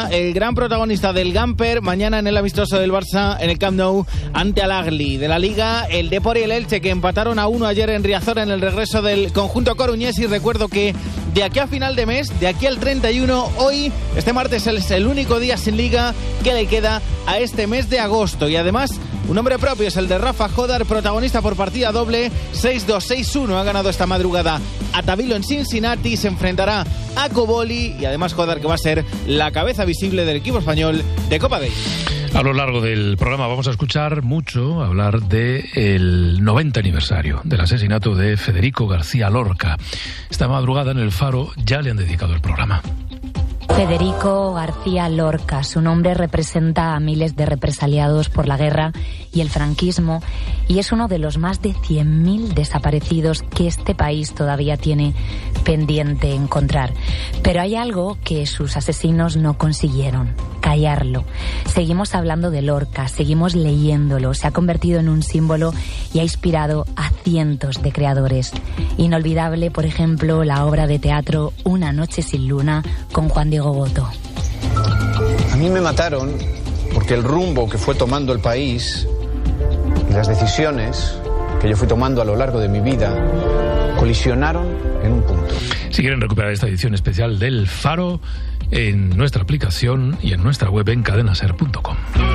será el gran protagonista del Gamper mañana en el amistoso del Barça en el Camp Nou ante Al Ahly. De la Liga, el Depor y el Elche, que empataron a 1 ayer en Riazor en el regreso del conjunto coruñés. Y recuerdo que de aquí a final de mes, de aquí al 31, hoy, este martes, es el único día sin Liga que le queda a este mes de agosto. Y además, un nombre propio es el de Rafa Jodar, protagonista por partida doble, 6-2, 6-1. Ha ganado esta madrugada a Tavilo en Cincinnati, se enfrentará a Coboli, y además Jodar, que va a ser la cabeza visible del equipo español de Copa Davis. A lo largo del programa vamos a escuchar mucho hablar del 90 aniversario del asesinato de Federico García Lorca. Esta madrugada en El Faro ya le han dedicado el programa. Federico García Lorca, su nombre representa a miles de represaliados por la guerra y el franquismo, y es uno de los más de 100.000 desaparecidos que este país todavía tiene pendiente encontrar. Pero hay algo que sus asesinos no consiguieron: callarlo. Seguimos hablando de Lorca, seguimos leyéndolo, se ha convertido en un símbolo y ha inspirado a cientos de creadores. Inolvidable, por ejemplo, la obra de teatro Una noche sin luna con Juan Diego Boto. A mí me mataron porque el rumbo que fue tomando el país y las decisiones que yo fui tomando a lo largo de mi vida colisionaron en un punto. Si quieren recuperar esta edición especial del Faro, en nuestra aplicación y en nuestra web en cadenaser.com.